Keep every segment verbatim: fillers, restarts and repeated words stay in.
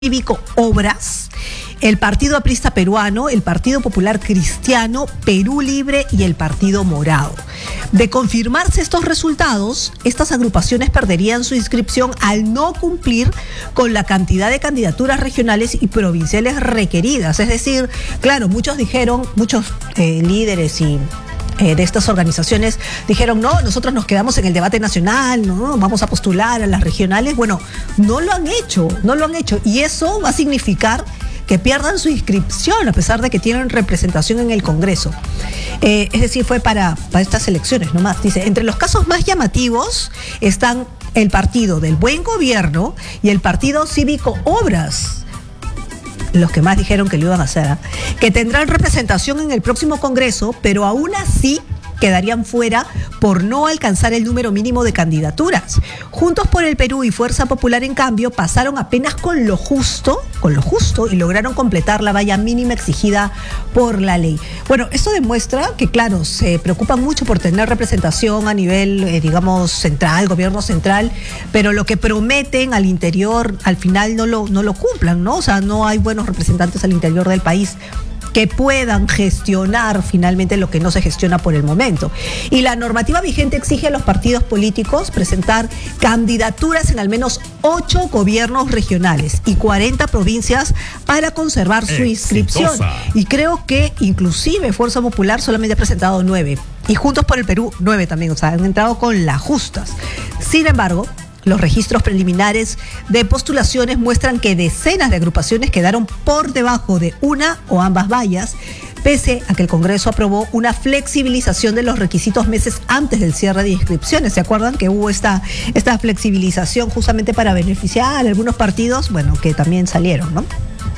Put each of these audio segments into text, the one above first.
Cívico Obras, el Partido Aprista Peruano, el Partido Popular Cristiano, Perú Libre y el Partido Morado. De confirmarse estos resultados, estas agrupaciones perderían su inscripción al no cumplir con la cantidad de candidaturas regionales y provinciales requeridas. Es decir, claro, muchos dijeron, muchos eh, líderes y Eh, de estas organizaciones dijeron, no, nosotros nos quedamos en el debate nacional, no, vamos a postular a las regionales. Bueno, no lo han hecho, no lo han hecho, y eso va a significar que pierdan su inscripción a pesar de que tienen representación en el Congreso. Eh, es decir, fue para, para estas elecciones nomás. Dice, entre los casos más llamativos están el Partido del Buen Gobierno y el Partido Cívico Obras, los que más dijeron que lo iban a hacer, ¿eh? que tendrán representación en el próximo Congreso, pero aún así quedarían fuera por no alcanzar el número mínimo de candidaturas. Juntos por el Perú y Fuerza Popular, en cambio, pasaron apenas con lo justo, con lo justo y lograron completar la valla mínima exigida por la ley. Bueno, esto demuestra que, claro, se preocupan mucho por tener representación a nivel, eh, digamos, central, gobierno central, pero lo que prometen al interior, al final no lo, no lo cumplan, ¿no? O sea, no hay buenos representantes al interior del país que puedan gestionar finalmente lo que no se gestiona por el momento. Y la normativa vigente exige a los partidos políticos presentar candidaturas en al menos ocho gobiernos regionales y cuarenta provincias para conservar su inscripción. Y creo que inclusive Fuerza Popular solamente ha presentado nueve. Y Juntos por el Perú, nueve también. O sea, han entrado con las justas. Sin embargo, los registros preliminares de postulaciones muestran que decenas de agrupaciones quedaron por debajo de una o ambas vallas, pese a que el Congreso aprobó una flexibilización de los requisitos meses antes del cierre de inscripciones. ¿Se acuerdan que hubo esta, esta flexibilización justamente para beneficiar a algunos partidos? Bueno, que también salieron, ¿no?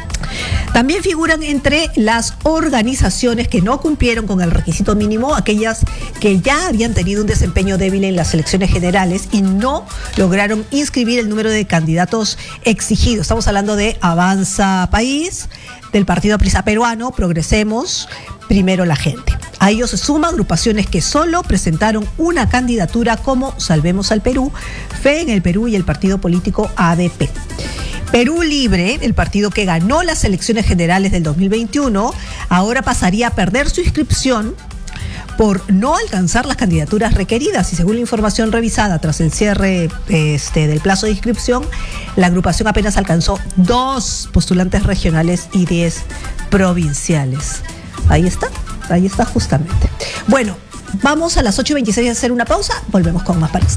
También figuran entre las organizaciones que no cumplieron con el requisito mínimo aquellas que ya habían tenido un desempeño débil en las elecciones generales y no lograron inscribir el número de candidatos exigidos. Estamos hablando de Avanza País, del Partido Aprista Peruano, Progresemos, Primero la Gente. A ellos se suman agrupaciones que solo presentaron una candidatura, como Salvemos al Perú, Fe en el Perú y el partido político A D P. Perú Libre, el partido que ganó las elecciones generales del dos mil veintiuno, ahora pasaría a perder su inscripción por no alcanzar las candidaturas requeridas. Y según la información revisada tras el cierre este, del plazo de inscripción, la agrupación apenas alcanzó dos postulantes regionales y diez provinciales. Ahí está, ahí está justamente. Bueno, vamos a las ocho y veintiséis a hacer una pausa, volvemos con más pares.